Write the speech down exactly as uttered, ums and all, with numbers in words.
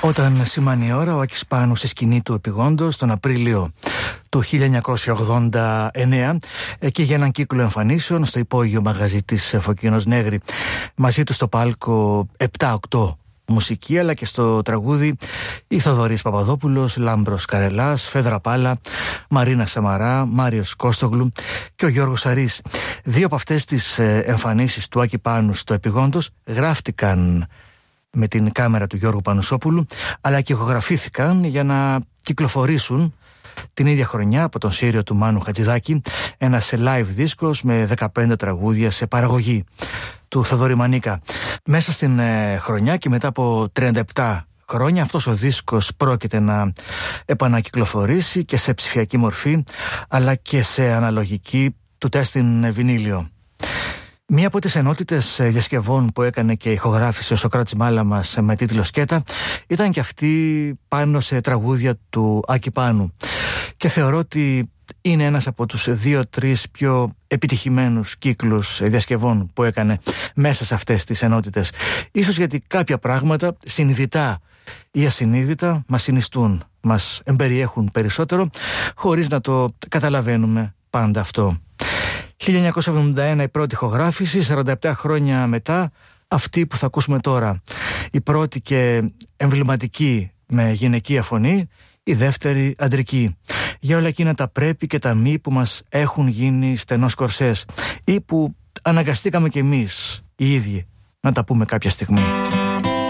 Όταν σημάνει η ώρα, ο Άκης Πάνου στη σκηνή του επειγόντος τον Απρίλιο του χίλια εννιακόσια ογδόντα εννέα, εκεί για έναν κύκλο εμφανίσεων στο υπόγειο μαγαζί της Φωκίωνος Νέγρη. Μαζί του στο πάλκο επτά οκτώ μουσική, αλλά και στο τραγούδι η Θοδωρής Παπαδόπουλος, Λάμπρος Καρελάς, Φέδρα Πάλα, Μαρίνα Σαμαρά, Μάριος Κώστογλου και ο Γιώργος Αρής. Δύο από αυτές τις εμφανίσεις του Άκη Πάνου στο επειγόντος γράφτηκαν με την κάμερα του Γιώργου Πανουσόπουλου, αλλά και ηχογραφήθηκαν για να κυκλοφορήσουν την ίδια χρονιά από τον Σύριο του Μάνου Χατζηδάκη, ένας live δίσκος με δεκαπέντε τραγούδια σε παραγωγή του Θοδωρή Μανίκα. Μέσα στην ε, χρονιά και μετά από τριάντα επτά χρόνια αυτός ο δίσκος πρόκειται να επανακυκλοφορήσει και σε ψηφιακή μορφή, αλλά και σε αναλογική του τεστ στην βινίλιο. Μία από τις ενότητες διασκευών που έκανε και ηχογράφησε ο Σωκράτης Μάλαμας με τίτλο «Σκέτα» ήταν και αυτή πάνω σε τραγούδια του Άκη Πάνου. Και θεωρώ ότι είναι ένας από τους δύο-τρεις πιο επιτυχημένους κύκλους διασκευών που έκανε μέσα σε αυτές τις ενότητες. Ίσως γιατί κάποια πράγματα συνειδητά ή ασυνείδητα μας συνιστούν, μας εμπεριέχουν περισσότερο, χωρίς να το καταλαβαίνουμε πάντα αυτό. χίλια εννιακόσια εβδομήντα ένα η πρώτη ηχογράφηση, σαράντα επτά χρόνια μετά αυτή που θα ακούσουμε τώρα. Η πρώτη και εμβληματική με γυναικεία φωνή, η δεύτερη αντρική. Για όλα εκείνα τα πρέπει και τα μη που μας έχουν γίνει στενός κορσές ή που αναγκαστήκαμε κι εμείς οι ίδιοι να τα πούμε κάποια στιγμή.